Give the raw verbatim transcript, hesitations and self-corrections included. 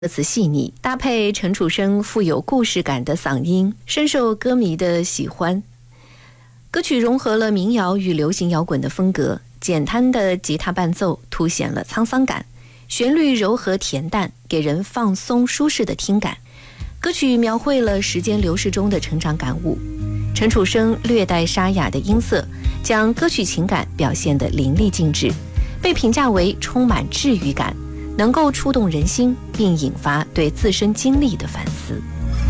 歌词细腻，搭配陈楚生富有故事感的嗓音，深受歌迷的喜欢。歌曲融合了民谣与流行摇滚的风格，简单的吉他伴奏凸显了沧桑感，旋律柔和恬淡，给人放松舒适的听感。歌曲描绘了时间流逝中的成长感悟，陈楚生略带沙哑的音色，将歌曲情感表现得淋漓尽致，被评价为充满治愈感，能够触动人心，并引发对自身经历的反思。